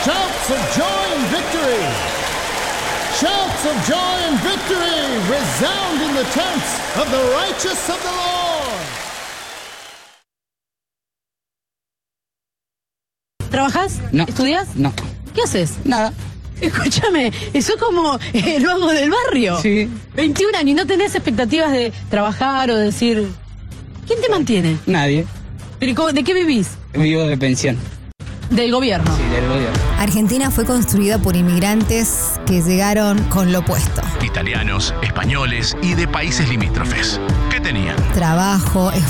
Shouts of joy and victory! Shouts of joy and victory resound in the tents of the righteous of the Lord! ¿Trabajás? No. ¿Estudias? No. ¿Qué haces? Nada. Escúchame, eso como el vago del barrio. Sí. 21 años y no tenés expectativas de trabajar o decir... ¿Quién te mantiene? Nadie. ¿Pero de qué vivís? Vivo de pensión. Del gobierno. Sí, del gobierno. Argentina fue construida por inmigrantes que llegaron con lo opuesto. Italianos, españoles y de países limítrofes. ¿Qué tenían? Trabajo, esfuerzo.